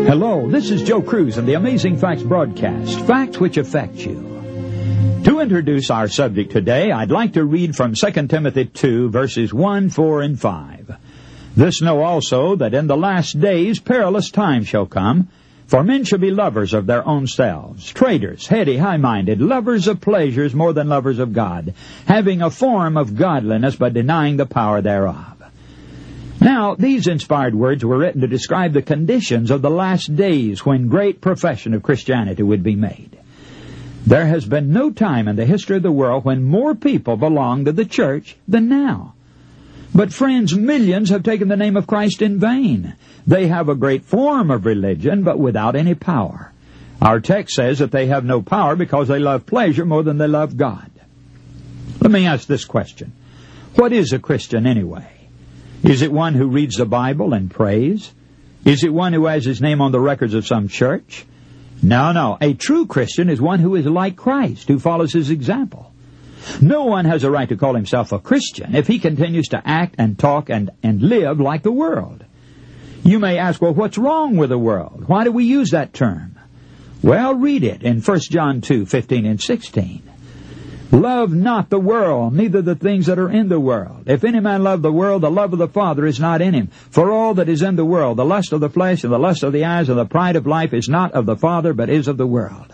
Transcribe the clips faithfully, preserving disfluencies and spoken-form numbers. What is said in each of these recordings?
Hello, this is Joe Cruz of the Amazing Facts broadcast, facts which affect you. To introduce our subject today, I'd like to read from Second Timothy two, verses one, four, and five. This know also that in the last days perilous times shall come, for men shall be lovers of their own selves, traitors, heady, high-minded, lovers of pleasures more than lovers of God, having a form of godliness but denying the power thereof. Now, these inspired words were written to describe the conditions of the last days when great profession of Christianity would be made. There has been no time in the history of the world when more people belong to the church than now. But friends, millions have taken the name of Christ in vain. They have a great form of religion, but without any power. Our text says that they have no power because they love pleasure more than they love God. Let me ask this question. What is a Christian anyway? Is it one who reads the Bible and prays? Is it one who has his name on the records of some church? No, no. A true Christian is one who is like Christ, who follows his example. No one has a right to call himself a Christian if he continues to act and talk and, and live like the world. You may ask, well, what's wrong with the world? Why do we use that term? Well, read it in First John two, fifteen and sixteen. Love not the world, neither the things that are in the world. If any man love the world, the love of the Father is not in him. For all that is in the world, the lust of the flesh and the lust of the eyes and the pride of life is not of the Father, but is of the world.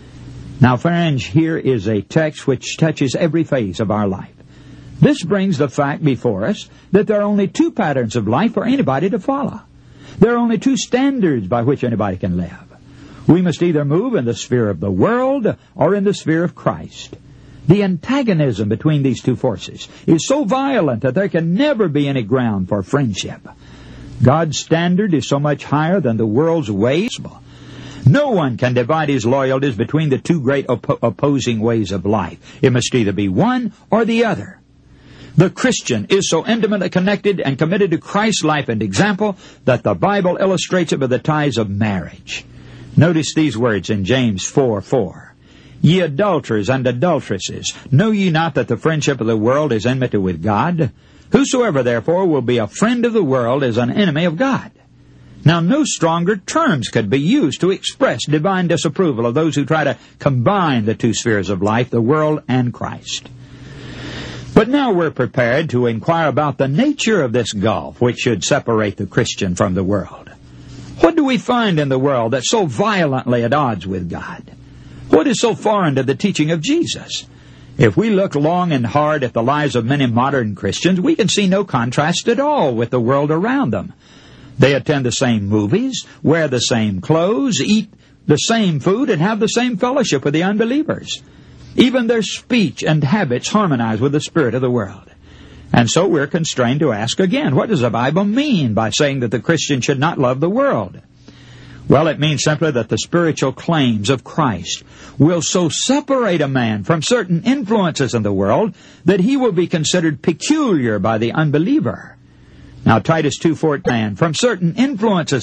Now, friends, here is a text which touches every phase of our life. This brings the fact before us that there are only two patterns of life for anybody to follow. There are only two standards by which anybody can live. We must either move in the sphere of the world or in the sphere of Christ. The antagonism between these two forces is so violent that there can never be any ground for friendship. God's standard is so much higher than the world's ways. No one can divide his loyalties between the two great op- opposing ways of life. It must either be one or the other. The Christian is so intimately connected and committed to Christ's life and example that the Bible illustrates it with the ties of marriage. Notice these words in James four four. Ye adulterers and adulteresses, know ye not that the friendship of the world is enmity with God? Whosoever therefore will be a friend of the world is an enemy of God. Now, no stronger terms could be used to express divine disapproval of those who try to combine the two spheres of life, the world and Christ. But now we're prepared to inquire about the nature of this gulf which should separate the Christian from the world. What do we find in the world that's so violently at odds with God? What is so foreign to the teaching of Jesus? If we look long and hard at the lives of many modern Christians, we can see no contrast at all with the world around them. They attend the same movies, wear the same clothes, eat the same food, and have the same fellowship with the unbelievers. Even their speech and habits harmonize with the spirit of the world. And so we're constrained to ask again, what does the Bible mean by saying that the Christian should not love the world? Well, it means simply that the spiritual claims of Christ will so separate a man from certain influences in the world that he will be considered peculiar by the unbeliever. Now, Titus two fourteen, from certain influences